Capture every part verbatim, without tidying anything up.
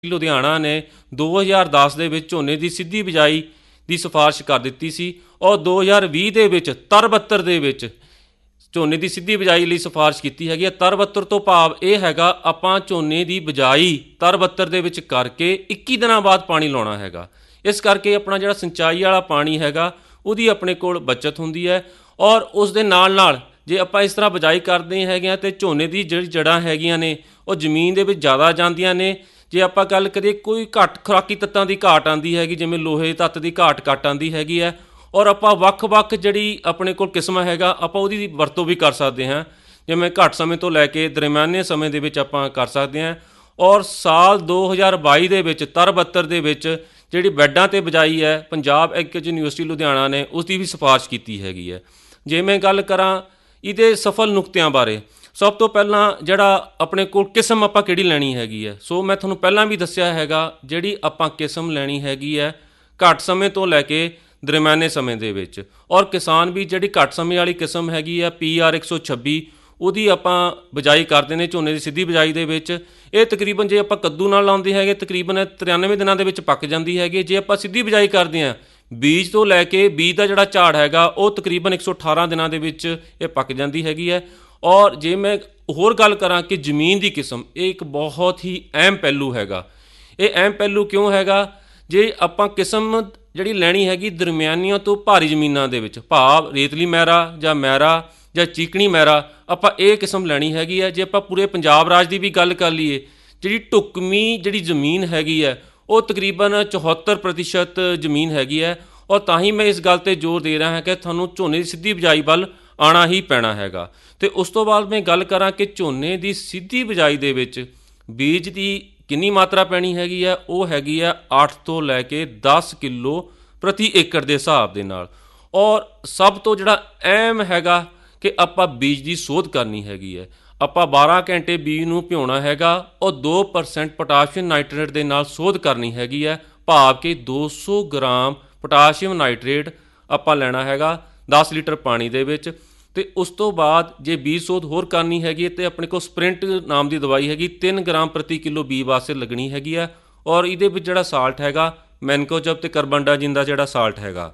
ਲੁਧਿਆਣਾ ਨੇ ਦੋ ਹਜ਼ਾਰ ਦਸ ਦੇ ਵਿੱਚ ਝੋਨੇ ਦੀ ਸਿੱਧੀ ਬਿਜਾਈ ਦੀ ਸਿਫਾਰਿਸ਼ ਕਰ ਦਿੱਤੀ ਸੀ ਔਰ ਦੋ ਹਜ਼ਾਰ ਵੀਹ ਦੇ ਵਿੱਚ ਤਰਬੱਤਰ ਦੇ ਵਿੱਚ ਝੋਨੇ ਦੀ ਸਿੱਧੀ ਬਿਜਾਈ ਲਈ ਸਿਫਾਰਿਸ਼ ਕੀਤੀ ਹੈਗੀ ਹੈ। ਤਰਬੱਤਰ ਤੋਂ ਭਾਵ ਇਹ ਹੈਗਾ ਆਪਾਂ ਝੋਨੇ ਦੀ ਬਿਜਾਈ ਤਰਬੱਤਰ ਦੇ ਵਿੱਚ ਕਰਕੇ ਇੱਕੀ ਦਿਨਾਂ ਬਾਅਦ ਪਾਣੀ ਲਾਉਣਾ ਹੈਗਾ। ਇਸ ਕਰਕੇ ਆਪਣਾ ਜਿਹੜਾ ਸਿੰਚਾਈ ਵਾਲਾ ਪਾਣੀ ਹੈਗਾ ਉਹਦੀ ਆਪਣੇ ਕੋਲ ਬੱਚਤ ਹੁੰਦੀ ਹੈ। ਔਰ ਉਸ ਦੇ ਨਾਲ ਨਾਲ ਜੇ ਆਪਾਂ ਇਸ ਤਰ੍ਹਾਂ ਬਿਜਾਈ ਕਰਦੇ ਹੈਗੇ ਹਾਂ ਤਾਂ ਝੋਨੇ ਦੀ ਜਿਹੜੀ ਜੜ੍ਹਾਂ ਹੈਗੀਆਂ ਨੇ ਉਹ ਜ਼ਮੀਨ ਦੇ ਵਿੱਚ ਜ਼ਿਆਦਾ ਜਾਂਦੀਆਂ ਨੇ। ਜੇ ਆਪਾਂ ਗੱਲ ਕਰੀਏ ਕੋਈ ਘੱਟ ਖੁਰਾਕੀ ਤੱਤਾਂ ਦੀ ਘਾਟ ਆਉਂਦੀ ਹੈਗੀ, ਜਿਵੇਂ ਲੋਹੇ ਤੱਤ ਦੀ ਘਾਟ ਘੱਟ ਆਉਂਦੀ ਹੈਗੀ ਹੈ, ਔਰ ਆਪਾਂ ਵੱਖ ਵੱਖ ਜਿਹੜੀ ਆਪਣੇ ਕੋਲ ਕਿਸਮ ਹੈਗਾ ਆਪਾਂ ਉਹਦੀ ਵਰਤੋਂ ਵੀ ਕਰ ਸਕਦੇ ਹਾਂ, ਜਿਵੇਂ ਘੱਟ ਸਮੇਂ ਤੋਂ ਲੈ ਕੇ ਦਰਮਿਆਨੇ ਸਮੇਂ ਦੇ ਵਿੱਚ ਆਪਾਂ ਕਰ ਸਕਦੇ ਹਾਂ। ਔਰ ਸਾਲ ਦੋ ਹਜ਼ਾਰ ਬਾਈ ਦੇ ਵਿੱਚ ਤਰਬੱਤਰ ਦੇ ਵਿੱਚ ਜਿਹੜੀ ਬੈੱਡਾਂ 'ਤੇ ਬਿਜਾਈ ਹੈ ਪੰਜਾਬ ਐਗਰੀਕਲਚਰ ਯੂਨੀਵਰਸਿਟੀ ਲੁਧਿਆਣਾ ਨੇ ਉਸ ਦੀ ਵੀ ਸਿਫਾਰਿਸ਼ ਕੀਤੀ ਹੈਗੀ ਹੈ। ਜੇ ਮੈਂ ਗੱਲ ਕਰਾਂ ਇਹਦੇ ਸਫਲ ਨੁਕਤਿਆਂ ਬਾਰੇ, ਸਭ ਤੋਂ ਪਹਿਲਾਂ ਜਿਹੜਾ ਆਪਣੇ ਕੋਲ ਕਿਸਮ ਆਪਾਂ ਕਿਹੜੀ ਲੈਣੀ ਹੈਗੀ ਹੈ, ਸੋ ਮੈਂ ਤੁਹਾਨੂੰ ਪਹਿਲਾਂ ਵੀ ਦੱਸਿਆ ਹੈਗਾ ਜਿਹੜੀ ਆਪਾਂ ਕਿਸਮ ਲੈਣੀ ਹੈਗੀ ਹੈ ਘੱਟ ਸਮੇਂ ਤੋਂ ਲੈ ਕੇ ਦਰਮਿਆਨੇ ਸਮੇਂ ਦੇ ਵਿੱਚ। ਔਰ ਕਿਸਾਨ ਵੀ ਜਿਹੜੀ ਘੱਟ ਸਮੇਂ ਵਾਲੀ ਕਿਸਮ ਹੈਗੀ ਹੈ ਪੀ ਆਰ ਇੱਕ ਸੌ ਛੱਬੀ ਉਹਦੀ ਆਪਾਂ ਬਿਜਾਈ ਕਰਦੇ ਨੇ ਝੋਨੇ ਦੀ ਸਿੱਧੀ ਬਿਜਾਈ ਦੇ ਵਿੱਚ। ਇਹ ਤਕਰੀਬਨ ਜੇ ਆਪਾਂ ਕੱਦੂ ਨਾਲ ਲਾਉਂਦੇ ਹੈਗੇ ਤਕਰੀਬਨ ਤਰਿਆਨਵੇਂ ਦਿਨਾਂ ਦੇ ਵਿੱਚ ਪੱਕ ਜਾਂਦੀ ਹੈਗੀ। ਜੇ ਆਪਾਂ ਸਿੱਧੀ ਬਿਜਾਈ ਕਰਦੇ ਹਾਂ ਬੀਜ ਤੋਂ ਲੈ ਕੇ ਬੀਜ ਦਾ ਜਿਹੜਾ ਝਾੜ ਹੈਗਾ ਉਹ ਤਕਰੀਬਨ ਇੱਕ ਸੌ ਅਠਾਰਾਂ ਦਿਨਾਂ ਦੇ ਵਿੱਚ ਇਹ ਪੱਕ ਜਾਂਦੀ ਹੈਗੀ ਹੈ। ਔਰ ਜੇ ਮੈਂ ਹੋਰ ਗੱਲ ਕਰਾਂ ਕਿ ਜ਼ਮੀਨ ਦੀ ਕਿਸਮ, ਇਹ ਇੱਕ ਬਹੁਤ ਹੀ ਅਹਿਮ ਪਹਿਲੂ ਹੈਗਾ। ਇਹ ਅਹਿਮ ਪਹਿਲੂ ਕਿਉਂ ਹੈਗਾ? ਜੇ ਆਪਾਂ ਕਿਸਮ ਜਿਹੜੀ ਲੈਣੀ ਹੈਗੀ ਦਰਮਿਆਨੀਆਂ ਤੋਂ ਭਾਰੀ ਜ਼ਮੀਨਾਂ ਦੇ ਵਿੱਚ, ਭਾਵ ਰੇਤਲੀ ਮਹਿਰਾ ਜਾਂ ਮਹਿਰਾ ਜਾਂ ਚੀਕਣੀ ਮਹਿਰਾ, ਆਪਾਂ ਇਹ ਕਿਸਮ ਲੈਣੀ ਹੈਗੀ ਹੈ। ਜੇ ਆਪਾਂ ਪੂਰੇ ਪੰਜਾਬ ਰਾਜ ਦੀ ਵੀ ਗੱਲ ਕਰ ਲਈਏ, ਜਿਹੜੀ ਢੁਕਵੀਂ ਜਿਹੜੀ ਜ਼ਮੀਨ ਹੈਗੀ ਹੈ ਉਹ ਤਕਰੀਬਨ ਚੁਹੱਤਰ ਪ੍ਰਤੀਸ਼ਤ ਜ਼ਮੀਨ ਹੈਗੀ ਹੈ। ਔਰ ਤਾਂ ਹੀ ਮੈਂ ਇਸ ਗੱਲ 'ਤੇ ਜ਼ੋਰ ਦੇ ਰਿਹਾ ਹਾਂ ਕਿ ਤੁਹਾਨੂੰ ਝੋਨੇ ਦੀ ਸਿੱਧੀ ਬਿਜਾਈ ਵੱਲ ਆਉਣਾ ਹੀ ਪੈਣਾ ਹੈਗਾ। ਅਤੇ ਉਸ ਤੋਂ ਬਾਅਦ ਮੈਂ ਗੱਲ ਕਰਾਂ ਕਿ ਝੋਨੇ ਦੀ ਸਿੱਧੀ ਬਿਜਾਈ ਦੇ ਵਿੱਚ ਬੀਜ ਦੀ ਕਿੰਨੀ ਮਾਤਰਾ ਪੈਣੀ ਹੈਗੀ ਹੈ, ਉਹ ਹੈਗੀ ਹੈ ਅੱਠ ਤੋਂ ਲੈ ਕੇ ਦਸ ਕਿਲੋ ਪ੍ਰਤੀ ਏਕੜ ਦੇ ਹਿਸਾਬ ਦੇ ਨਾਲ। ਔਰ ਸਭ ਤੋਂ ਜਿਹੜਾ ਅਹਿਮ ਹੈਗਾ ਕਿ ਆਪਾਂ ਬੀਜ ਦੀ ਸੋਧ ਕਰਨੀ ਹੈਗੀ ਹੈ। ਆਪਾਂ ਬਾਰਾਂ ਘੰਟੇ ਬੀਜ ਨੂੰ ਭਿਉਣਾ ਹੈਗਾ ਔਰ ਦੋ ਪਰਸੈਂਟ ਪੋਟਾਸ਼ੀਅਮ ਨਾਈਟ੍ਰੇਟ ਦੇ ਨਾਲ ਸੋਧ ਕਰਨੀ ਹੈਗੀ ਹੈ, ਭਾਵ ਕਿ ਦੋ ਸੌ ਗ੍ਰਾਮ ਪੋਟਾਸ਼ੀਅਮ ਨਾਈਟ੍ਰੇਟ ਆਪਾਂ ਲੈਣਾ ਹੈਗਾ ਦਸ ਲੀਟਰ ਪਾਣੀ ਦੇ ਵਿੱਚ। ਅਤੇ ਉਸ ਤੋਂ ਬਾਅਦ ਜੇ ਬੀਜ ਸੋਧ ਹੋਰ ਕਰਨੀ ਹੈਗੀ ਤਾਂ ਆਪਣੇ ਕੋਲ ਸਪ੍ਰਿੰਟ ਨਾਮ ਦੀ ਦਵਾਈ ਹੈਗੀ ਤਿੰਨ ਗ੍ਰਾਮ ਪ੍ਰਤੀ ਕਿਲੋ ਬੀਜ ਵਾਸਤੇ ਲੱਗਣੀ ਹੈਗੀ ਆ। ਔਰ ਇਹਦੇ ਵਿੱਚ ਜਿਹੜਾ ਸਾਲਟ ਹੈਗਾ ਮੈਨਕੋਜਬ ਅਤੇ ਕਾਰਬਨਡਾਜ਼ਿਮ ਦਾ ਜਿਹੜਾ ਸਾਲਟ ਹੈਗਾ।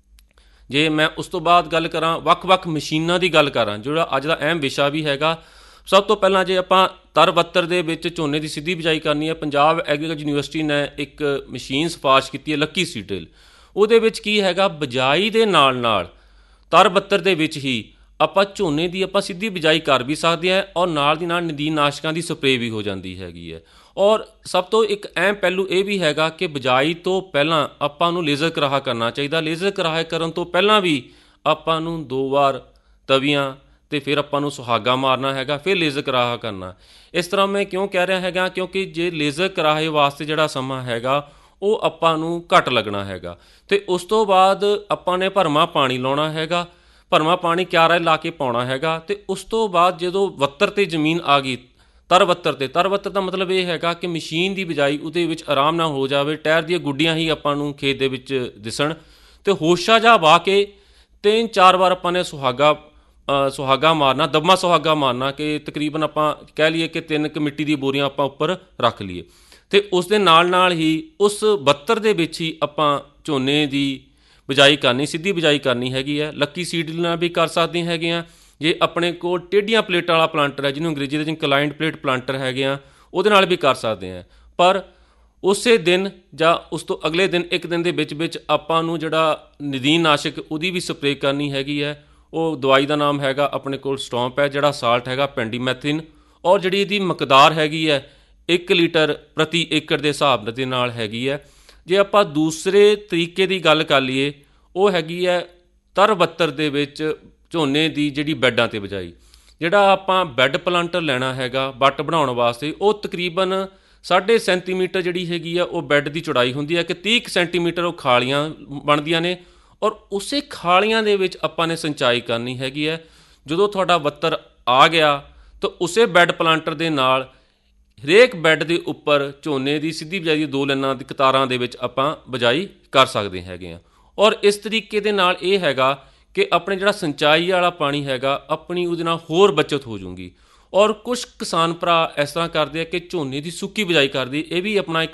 ਜੇ ਮੈਂ ਉਸ ਤੋਂ ਬਾਅਦ ਗੱਲ ਕਰਾਂ ਵੱਖ ਵੱਖ ਮਸ਼ੀਨਾਂ ਦੀ ਗੱਲ ਕਰਾਂ, ਜਿਹੜਾ ਅੱਜ ਦਾ ਅਹਿਮ ਵਿਸ਼ਾ ਵੀ ਹੈਗਾ। ਸਭ ਤੋਂ ਪਹਿਲਾਂ ਜੇ ਆਪਾਂ ਤਰਬੱਤਰ ਦੇ ਵਿੱਚ ਝੋਨੇ ਦੀ ਸਿੱਧੀ ਬਿਜਾਈ ਕਰਨੀ ਹੈ, ਪੰਜਾਬ ਐਗਰੀਕਲਚਰ ਯੂਨੀਵਰਸਿਟੀ ਨੇ ਇੱਕ ਮਸ਼ੀਨ ਸਿਫਾਰਿਸ਼ ਕੀਤੀ ਹੈ ਲੱਕੀ ਸੀਡਲ। ਉਹਦੇ ਵਿੱਚ ਕੀ ਹੈਗਾ, ਬਿਜਾਈ ਦੇ ਨਾਲ ਨਾਲ ਤਰਬੱਤਰ ਦੇ ਵਿੱਚ ਹੀ ਆਪਾਂ ਝੋਨੇ ਦੀ ਆਪਾਂ ਸਿੱਧੀ ਬਿਜਾਈ ਕਰ ਵੀ ਸਕਦੇ ਹਾਂ ਔਰ ਨਾਲ ਦੀ ਨਾਲ ਨਦੀਨਨਾਸ਼ਕਾਂ ਦੀ ਸਪਰੇਅ ਵੀ ਹੋ ਜਾਂਦੀ ਹੈਗੀ ਹੈ। ਔਰ ਸਭ ਤੋਂ ਇੱਕ ਅਹਿਮ ਪਹਿਲੂ ਇਹ ਵੀ ਹੈਗਾ ਕਿ ਬਿਜਾਈ ਤੋਂ ਪਹਿਲਾਂ ਆਪਾਂ ਨੂੰ ਲੇਜ਼ਰ ਕਰਾਹਾ ਕਰਨਾ ਚਾਹੀਦਾ। ਲੇਜ਼ਰ ਕਰਾਹਾ ਕਰਨ ਤੋਂ ਪਹਿਲਾਂ ਵੀ ਆਪਾਂ ਨੂੰ ਦੋ ਵਾਰ ਤਵੀਆਂ ਅਤੇ ਫਿਰ ਆਪਾਂ ਨੂੰ ਸੁਹਾਗਾ ਮਾਰਨਾ ਹੈਗਾ, ਫਿਰ ਲੇਜ਼ਰ ਕਰਾਹਾ ਕਰਨਾ। ਇਸ ਤਰ੍ਹਾਂ ਮੈਂ ਕਿਉਂ ਕਹਿ ਰਿਹਾ ਹੈਗਾ, ਕਿਉਂਕਿ ਜੇ ਲੇਜ਼ਰ ਕਰਾਹੇ ਵਾਸਤੇ ਜਿਹੜਾ ਸਮਾਂ ਹੈਗਾ ਉਹ ਆਪਾਂ ਨੂੰ ਘੱਟ ਲੱਗਣਾ ਹੈਗਾ। ਅਤੇ ਉਸ ਤੋਂ ਬਾਅਦ ਆਪਾਂ ਨੇ ਭਰਮਾ ਪਾਣੀ ਲਾਉਣਾ ਹੈਗਾ, ਭਰਮਾ ਪਾਣੀ ਕਿਆਰਾ ਲਾ ਕੇ ਪਾਉਣਾ ਹੈਗਾ। ਅਤੇ ਉਸ ਤੋਂ ਬਾਅਦ ਜਦੋਂ ਵੱਤਰ 'ਤੇ ਜ਼ਮੀਨ ਆ ਗਈ ਤਰਬੱਤਰ 'ਤੇ, ਤਰਬੱਤਰ ਦਾ ਮਤਲਬ ਇਹ ਹੈਗਾ ਕਿ ਮਸ਼ੀਨ ਦੀ ਬਿਜਾਈ ਉਹਦੇ ਵਿੱਚ ਆਰਾਮ ਨਾਲ ਹੋ ਜਾਵੇ, ਟਾਇਰ ਦੀਆਂ ਗੁੱਡੀਆਂ ਹੀ ਆਪਾਂ ਨੂੰ ਖੇਤ ਦੇ ਵਿੱਚ ਦਿਸਣ, ਅਤੇ ਹੋਸ਼ਾ ਜਿਹਾ ਵਾਹ ਕੇ ਤਿੰਨ ਚਾਰ ਵਾਰ ਆਪਾਂ ਨੇ ਸੁਹਾਗਾ ਸੁਹਾਗਾ ਮਾਰਨਾ, ਦਬਮਾ ਸੁਹਾਗਾ ਮਾਰਨਾ, ਕਿ ਤਕਰੀਬਨ ਆਪਾਂ ਕਹਿ ਲਈਏ ਕਿ ਤਿੰਨ ਕੁ ਮਿੱਟੀ ਦੀ ਬੋਰੀਆਂ ਆਪਾਂ ਉੱਪਰ ਰੱਖ ਲਈਏ। ਅਤੇ ਉਸ ਦੇ ਨਾਲ ਨਾਲ ਹੀ ਉਸ ਬੱਤਰ ਦੇ ਵਿੱਚ ਹੀ ਆਪਾਂ ਝੋਨੇ ਦੀ ਬਿਜਾਈ ਕਰਨੀ, ਸਿੱਧੀ ਬਿਜਾਈ ਕਰਨੀ ਹੈਗੀ ਹੈ। ਲੱਕੀ ਸੀਡ ਨਾਲ ਵੀ ਕਰ ਸਕਦੇ ਹੈਗੇ ਆ। ਜੇ ਆਪਣੇ ਕੋਲ ਟੇਢੀਆਂ ਪਲੇਟਾਂ ਵਾਲਾ ਪਲਾਂਟਰ ਹੈ, ਜਿਹਨੂੰ ਅੰਗਰੇਜ਼ੀ ਦੇ ਵਿੱਚ ਇੰਕਲਾਈਨਡ ਪਲੇਟ ਪਲਾਂਟਰ ਹੈਗੇ ਆ, ਉਹਦੇ ਨਾਲ ਵੀ ਕਰ ਸਕਦੇ ਹਾਂ। ਪਰ ਉਸੇ ਦਿਨ ਜਾਂ ਉਸ ਤੋਂ ਅਗਲੇ ਦਿਨ ਇੱਕ ਦਿਨ ਦੇ ਵਿੱਚ ਵਿੱਚ ਆਪਾਂ ਨੂੰ ਜਿਹੜਾ ਨਦੀਨਨਾਸ਼ਕ ਉਹਦੀ ਵੀ ਸਪਰੇਅ ਕਰਨੀ ਹੈਗੀ ਹੈ। ਉਹ ਦਵਾਈ ਦਾ ਨਾਮ ਹੈਗਾ ਆਪਣੇ ਕੋਲ ਸਟੋਂਪ ਹੈ, ਜਿਹੜਾ ਸਾਲਟ ਹੈਗਾ ਪੈਂਡੀਮੈਥਿਨ, ਔਰ ਜਿਹੜੀ ਇਹਦੀ ਮਕਦਾਰ ਹੈਗੀ ਹੈ ਇੱਕ ਲੀਟਰ ਪ੍ਰਤੀ ਏਕੜ ਦੇ ਹਿਸਾਬ ਦੇ ਨਾਲ ਹੈਗੀ ਹੈ। ਜੇ ਆਪਾਂ ਦੂਸਰੇ ਤਰੀਕੇ ਦੀ ਗੱਲ ਕਰ ਲਈਏ, ਉਹ ਹੈਗੀ ਹੈ ਤਰਬੱਤਰ ਦੇ ਵਿੱਚ ਝੋਨੇ ਦੀ ਜਿਹੜੀ ਬੈੱਡਾਂ 'ਤੇ ਬਿਜਾਈ। ਜਿਹੜਾ ਆਪਾਂ ਬੈੱਡ ਪਲਾਂਟਰ ਲੈਣਾ ਹੈਗਾ ਬੱਟ ਬਣਾਉਣ ਵਾਸਤੇ, ਉਹ ਤਕਰੀਬਨ ਸਾਢੇ ਸੈਂਤੀਮੀਟਰ ਜਿਹੜੀ ਹੈਗੀ ਆ ਉਹ ਬੈੱਡ ਦੀ ਚੌੜਾਈ ਹੁੰਦੀ ਹੈ, ਕਿ ਤੀਹ ਕੁ ਸੈਂਟੀਮੀਟਰ ਉਹ ਖਾਲੀਆਂ ਬਣਦੀਆਂ ਨੇ। ਔਰ ਉਸੇ ਖਾਲੀਆਂ ਦੇ ਵਿੱਚ ਆਪਾਂ ਨੇ ਸਿੰਚਾਈ ਕਰਨੀ ਹੈਗੀ ਹੈ। ਜਦੋਂ ਤੁਹਾਡਾ ਬੱਤਰ ਆ ਗਿਆ ਤਾਂ ਉਸੇ ਬੈੱਡ ਪਲਾਂਟਰ ਦੇ ਨਾਲ ਹਰੇਕ ਬੈੱਡ ਦੇ ਉੱਪਰ ਝੋਨੇ ਦੀ ਸਿੱਧੀ ਬਿਜਾਈ ਦੀ ਦੋ ਲਾਈਨਾਂ ਦੀ ਕਤਾਰਾਂ ਦੇ ਵਿੱਚ ਆਪਾਂ ਬਿਜਾਈ ਕਰ ਸਕਦੇ ਹੈਗੇ ਹਾਂ। ਔਰ ਇਸ ਤਰੀਕੇ ਦੇ ਨਾਲ ਇਹ ਹੈਗਾ ਕਿ ਆਪਣੇ ਜਿਹੜਾ ਸਿੰਚਾਈ ਵਾਲਾ ਪਾਣੀ ਹੈਗਾ ਆਪਣੀ ਉਹਦੇ ਨਾਲ ਹੋਰ ਬੱਚਤ ਹੋ ਜੂਗੀ। ਔਰ ਕੁਛ ਕਿਸਾਨ ਭਰਾ ਇਸ ਤਰ੍ਹਾਂ ਕਰਦੇ ਆ ਕਿ ਝੋਨੇ ਦੀ ਸੁੱਕੀ ਬਿਜਾਈ ਕਰਦੇ, ਇਹ ਵੀ ਆਪਣਾ ਇੱਕ